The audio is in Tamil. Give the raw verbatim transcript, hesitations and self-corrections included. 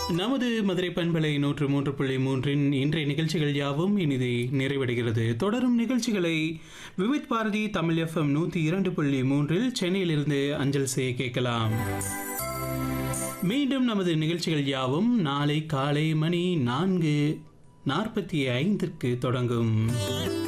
நமது மதுரை பண்பலை நூற்று மூன்று புள்ளி மூன்றின் இன்றைய நிகழ்ச்சிகள் யாவும் இனிது நிறைவடைகிறது. தொடரும் நிகழ்ச்சிகளை விவித் பாரதி தமிழ் எஃப்எம் நூற்றி இரண்டு புள்ளி மூன்றில் சென்னையிலிருந்து அஞ்சல் செய்ய கேட்கலாம். மீண்டும் நமது நிகழ்ச்சிகள் யாவும் நாளை காலை மணி நான்கு நாற்பத்தி ஐந்திற்கு தொடங்கும்.